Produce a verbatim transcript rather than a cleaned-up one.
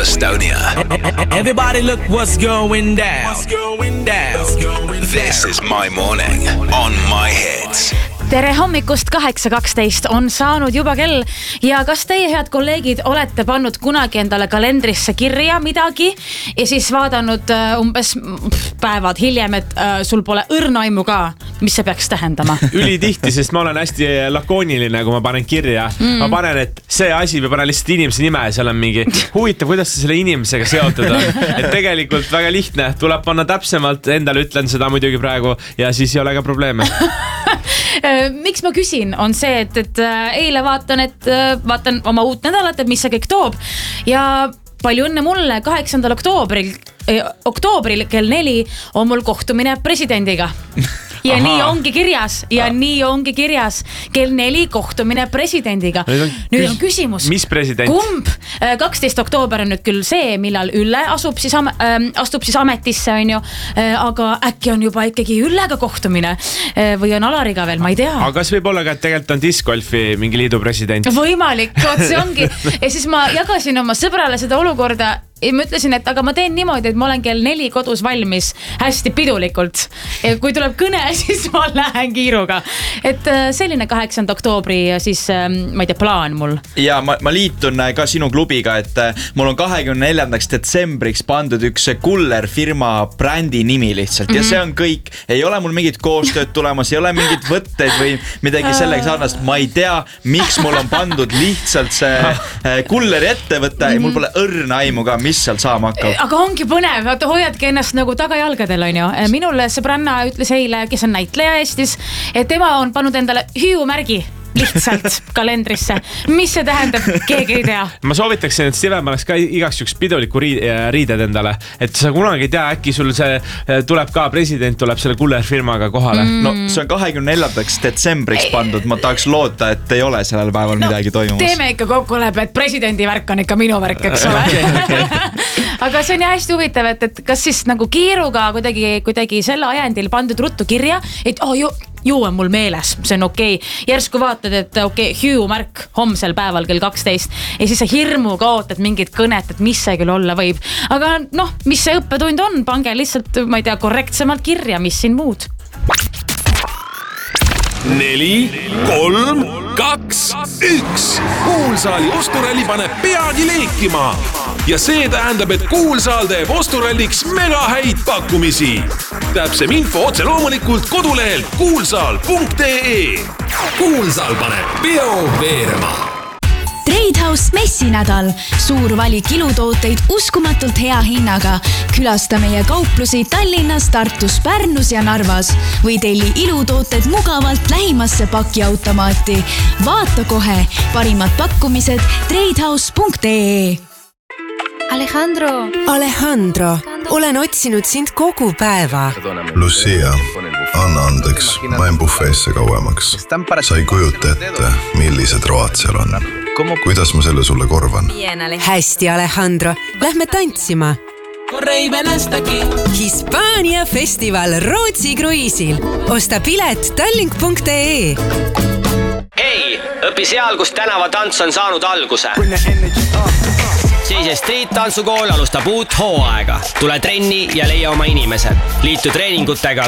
Estonia. Everybody look what's going down. What's going down. This is My Morning on My Hits. Tere hommikust, kaheksa kaksteist on saanud juba kell ja kas teie head kolleegid olete pannud kunagi endale kalendrisse kirja midagi ja siis vaadanud umbes päevad hiljem, et sul pole õrna aimu ka, mis see peaks tähendama? Ülitihti, sest ma olen hästi lakooniline, kui ma panen kirja. Mm. Ma panen, et see asi või panen lihtsalt inimese nime ja seal on mingi huvitav, kuidas see selle inimesega seotud on. Et tegelikult väga lihtne, tuleb panna täpsemalt, endale ütlen seda muidugi praegu ja siis ei ole ka probleeme. Miks ma küsin, on see, et, et eile vaatan, et vaatan oma uut nädalat, et mis see kõik toob ja palju õnne mulle kaheksandal oktoobril, eh, oktoobril kell neli on mul kohtumine presidendiga. Ja Aha. nii ongi kirjas ja ah. nii ongi kirjas kell neli kohtumine presidendiga. Nüüd on, nüüd on küsimus. Mis president? Kumb? kaksteist oktoober on nüüd küll see, millal Ülle asub siis, äh, astub siis ametisse, on ju, äh, aga äkki on juba ikkagi Üllega kohtumine äh, või on Alariga veel, ma ei tea. Aga kas võib olla ka, et tegelikult on discgolfi mingi liidu president? Võimalik, oot, see ongi. Ja siis ma jagasin oma sõbrale seda olukorda ja ma ütlesin, et aga ma teen niimoodi, et ma olen kell neli kodus valmis hästi pidulikult. Ja kui tuleb kõne, siis ma lähen kiiruga. Et selline kaheksanda oktoobri siis, ma ei tea, plaan mul. Ja ma, ma liitun ka sinu klubiga, et mul on kahekümne neljandaks detsembriks pandud üks Kuller firma brändi nimi lihtsalt. Ja see on kõik. Ei ole mul mingit koostööd tulemas, ei ole mingit võtteid või midagi sellega sarnast. Ma ei tea, miks mul on pandud lihtsalt see Kulleri ettevõte ja mul pole õrna aimu ka, mis seal saama hakkab. Aga ongi põnev, hoiadki ennast nagu tagajalgadel, on ju. Minule sõbranna ütles eile, kes on näitleja Eestis, et tema on pannud endale hüüumärgi lihtsalt kalendrisse. Mis see tähendab? Keegi ei tea. Ma soovitaksin, et Steven paneks ka igaks üks piduliku riided endale, et sa kunagi ei tea, äkki sul see tuleb ka, president tuleb selle Kuller firmaga kohale. Mm. No see on kahekümne neljandaks detsembriks pandud, ma tahaks loota, et ei ole sellel päeval no, midagi toimumas. Teeme ikka kokkulepe, et presidendi värk on ikka minu värk, eks ole. Okay, okay. Aga see on hästi huvitav, et, et kas siis nagu kiiruga kuidagi, kuidagi selle ajendil pandud ruttu kirja, et oh, ju, ju on mul meeles, see on okei okay. Järsku vaatad, et okei, okay, hüüumärk homsel päeval kell kaksteist ja siis sa hirmu kaotad mingit kõnet, et mis see küll olla võib. Aga noh, mis see õppetund on, pange lihtsalt, ma ei tea, korrektsemalt kirja, mis siin muud. Neli, kolm, kaks, üks. Kuulsaali osturalli paneb peagi leekima. Ja see tähendab, et Kuulsaal teeb osturalliks mega häid pakkumisi. Täpsem info otse loomulikult kodulehel kuulsaal punkt ee. Kuulsaal paneb peo veerema. Trade House messinädal. Suur valik ilutooteid uskumatult hea hinnaga. Külasta meie kauplusi Tallinnas, Tartus, Pärnus ja Narvas. Või telli ilutooted mugavalt lähimasse pakiautomaati. Vaata kohe. Parimad pakkumised tradehouse punkt ee. Alejandro. Alejandro, olen otsinud sind kogu päeva. Lucia, anna andeks, ma en bufeesse kauemaks. Sa ei kujuta ette, millised road seal on. Kuidas ma selle sulle korvan? Hästi, Alejandro. Lähme tantsima. Hispaania festival Rootsi kruiisil. Osta pilet tallink punkt ee. Hei, õpi seal, kus tänava tants on saanud alguse. Seise Street Tantsukool alustab uut hooaega. Tule trenni ja leia oma inimesed. Liitu treeningutega